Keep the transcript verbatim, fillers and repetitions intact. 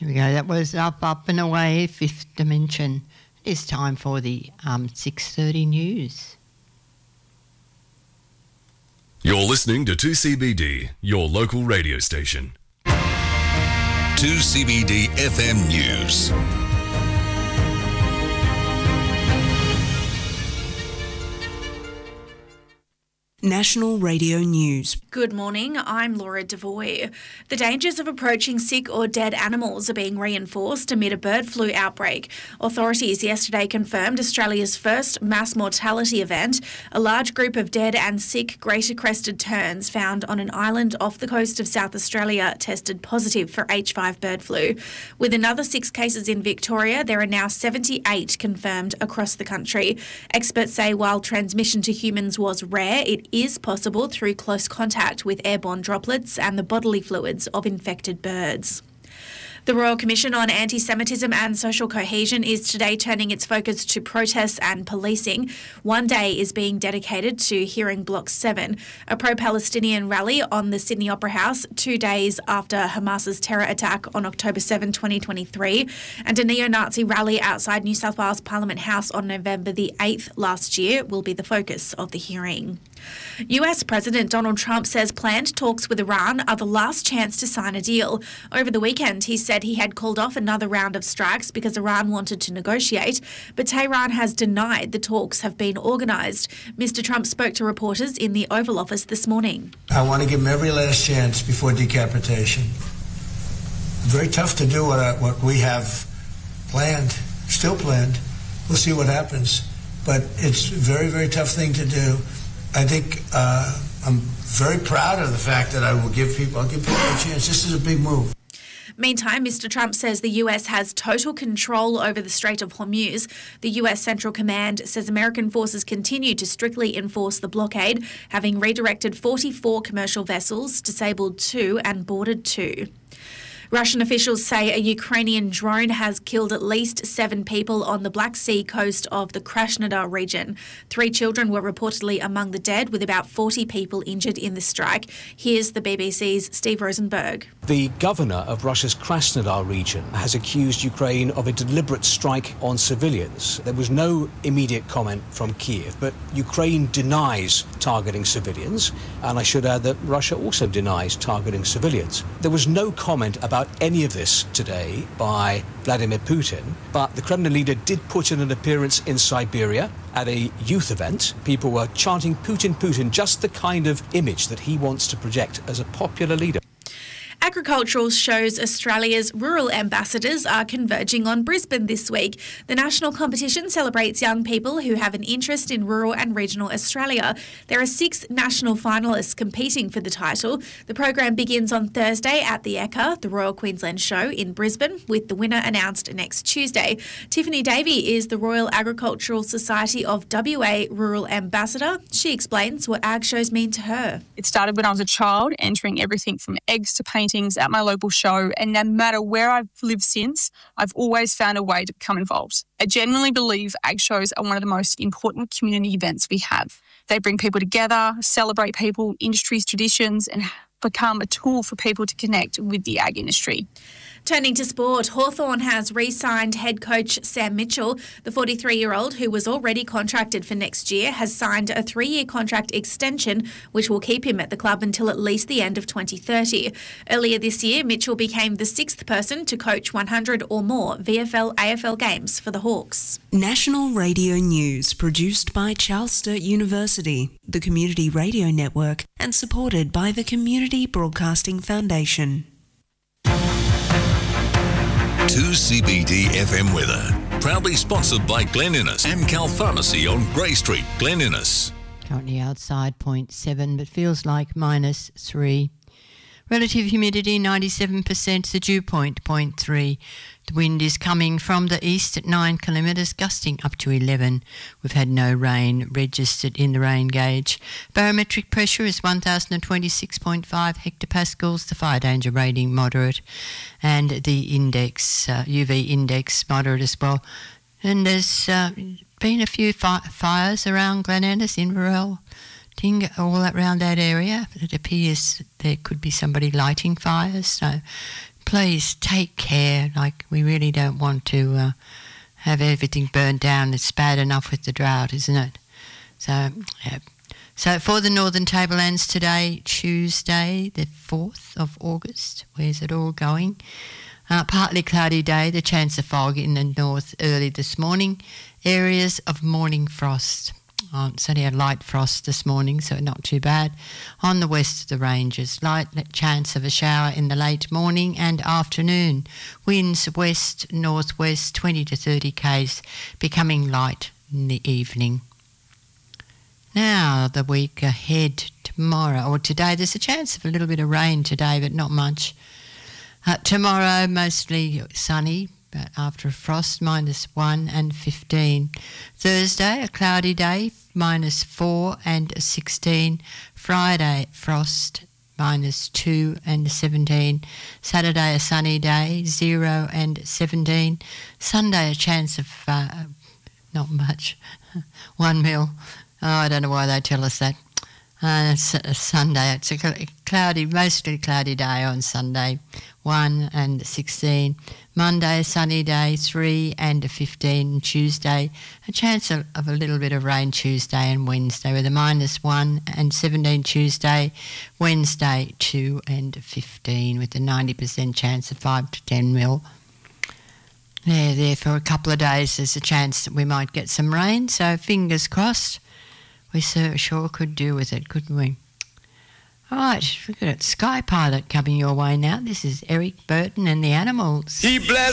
Here we go. That was Up, Up and Away, Fifth Dimension. It's time for the um, six thirty news. You're listening to two C B D, your local radio station. two C B D F M News. National Radio News. Good morning, I'm Laura Devoy. The dangers of approaching sick or dead animals are being reinforced amid a bird flu outbreak. Authorities yesterday confirmed Australia's first mass mortality event, a large group of dead and sick greater crested terns found on an island off the coast of South Australia tested positive for H five bird flu. With another six cases in Victoria, there are now seventy-eight confirmed across the country. Experts say while transmission to humans was rare, it is possible through close contact with airborne droplets and the bodily fluids of infected birds. The Royal Commission on Anti-Semitism and Social Cohesion is today turning its focus to protests and policing. One day is being dedicated to hearing Block seven, a pro-Palestinian rally on the Sydney Opera House two days after Hamas's terror attack on October seventh, twenty twenty-three, and a neo-Nazi rally outside New South Wales Parliament House on November the eighth last year will be the focus of the hearing. U S President Donald Trump says planned talks with Iran are the last chance to sign a deal. Over the weekend, he said he had called off another round of strikes because Iran wanted to negotiate, but Tehran has denied the talks have been organised. Mister Trump spoke to reporters in the Oval Office this morning. I want to give them every last chance before decapitation. Very tough to do what, I, what we have planned, still planned. We'll see what happens, but it's a very, very tough thing to do. I think uh, I'm very proud of the fact that I will give people, I'll give people a chance. This is a big move. Meantime, Mister Trump says the U S has total control over the Strait of Hormuz. The U S Central Command says American forces continue to strictly enforce the blockade, having redirected forty-four commercial vessels, disabled two and boarded two. Russian officials say a Ukrainian drone has killed at least seven people on the Black Sea coast of the Krasnodar region. Three children were reportedly among the dead, with about forty people injured in the strike. Here's the B B C's Steve Rosenberg. The governor of Russia's Krasnodar region has accused Ukraine of a deliberate strike on civilians. There was no immediate comment from Kiev, but Ukraine denies targeting civilians, and I should add that Russia also denies targeting civilians. There was no comment about any of this today by Vladimir Putin, but the Kremlin leader did put in an appearance in Siberia at a youth event. People were chanting Putin, Putin, just the kind of image that he wants to project as a popular leader. Agricultural shows Australia's rural ambassadors are converging on Brisbane this week. The national competition celebrates young people who have an interest in rural and regional Australia. There are six national finalists competing for the title. The program begins on Thursday at the Ekka, the Royal Queensland Show in Brisbane, with the winner announced next Tuesday. Tiffany Davey is the Royal Agricultural Society of W A Rural Ambassador. She explains what ag shows mean to her. It started when I was a child, entering everything from eggs to painting at my local show, and no matter where I've lived since, I've always found a way to become involved. I genuinely believe ag shows are one of the most important community events we have. They bring people together, celebrate people, industries, traditions, and become a tool for people to connect with the ag industry. Turning to sport, Hawthorn has re-signed head coach Sam Mitchell. The forty-three-year-old, who was already contracted for next year, has signed a three-year contract extension, which will keep him at the club until at least the end of twenty thirty. Earlier this year, Mitchell became the sixth person to coach one hundred or more V F L A F L games for the Hawks. National Radio News, produced by Charles Sturt University, the Community Radio Network, and supported by the Community Broadcasting Foundation. two C B D F M weather. Proudly sponsored by Glen Innes, Amcal Pharmacy on Grey Street, Glen Innes. Currently outside zero point seven, but feels like minus three. Relative humidity ninety-seven percent, the dew point zero point three. The wind is coming from the east at nine kilometres, gusting up to eleven. We've had no rain registered in the rain gauge. Barometric pressure is one thousand twenty-six point five hectopascals, the fire danger rating moderate, and the index, uh, U V index, moderate as well. And there's uh, been a few fi- fires around Glen Innes, Inverell, thing all around that area. It appears there could be somebody lighting fires, so please take care. Like, we really don't want to uh, have everything burned down. It's bad enough with the drought, isn't it? So, yeah. So for the Northern Tablelands today, Tuesday, the fourth of August, where's it all going? Uh, partly cloudy day, the chance of fog in the north early this morning. Areas of morning frost. Oh, it's only a light frost this morning, so not too bad. On the west of the ranges, light chance of a shower in the late morning and afternoon. Winds west, northwest, twenty to thirty k's, becoming light in the evening. Now, the week ahead, tomorrow, or today, there's a chance of a little bit of rain today, but not much. Uh, tomorrow, mostly sunny, but after a frost, minus one and fifteen. Thursday, a cloudy day, minus four and sixteen. Friday, frost, minus two and seventeen. Saturday, a sunny day, zero and seventeen. Sunday, a chance of uh, not much, one mil. Oh, I don't know why they tell us that. Uh, it's a Sunday. It's a cloudy, mostly cloudy day on Sunday, one and sixteen. Monday, a sunny day, three and fifteen. Tuesday, a chance of, of a little bit of rain Tuesday and Wednesday with a minus one and seventeen Tuesday. Wednesday, two and fifteen with a ninety percent chance of five to ten mil. There, there for a couple of days there's a chance that we might get some rain, so fingers crossed. We so, sure could do with it, couldn't we? All right, we've got Sky Pilot coming your way now. This is Eric Burton and the Animals. He blessed